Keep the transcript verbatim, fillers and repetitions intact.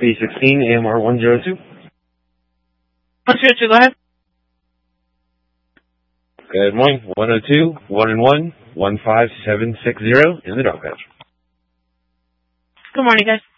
B sixteen, A M R one zero two. one zero two, go ahead. Good morning. one oh two, one and one, one five seven six zero in the dog pouch. Good morning, guys.